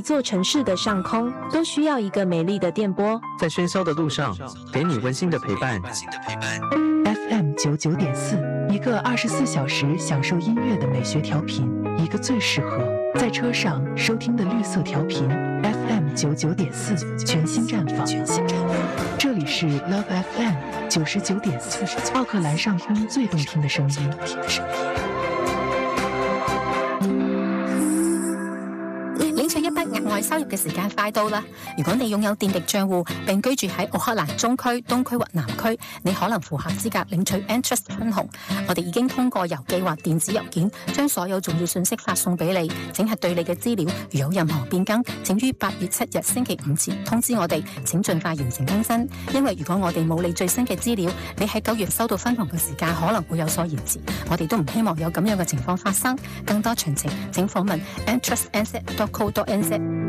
一座城市的上空，都需要一个美丽的电波。 在喧嚣的路上，给你温馨的陪伴。 FM 99.4，一个24小时享受音乐的美学调频，一个最适合在车上收听的绿色调频。FM 99.4，全新绽放。这里是 Love FM 99.4，奥克兰上空最动听的声音。 領取一筆額外收入嘅時間快到啦！如果你擁有電力帳戶並居住喺奧克蘭中區、東區或南區，你可能符合資格領取 Entrust 分紅。我哋已經通過郵寄或電子郵件將所有重要信息發送俾你，請核對你嘅資料。如有任何變更，請於8月7日星期5前通知我哋。請盡快完成更新，因為如果我哋冇你最新嘅資料，你喺9月收到分紅嘅時間可能會有所延遲。我哋都唔希望有咁樣嘅情況發生。更多詳情請訪問 entrustnz.co.nz。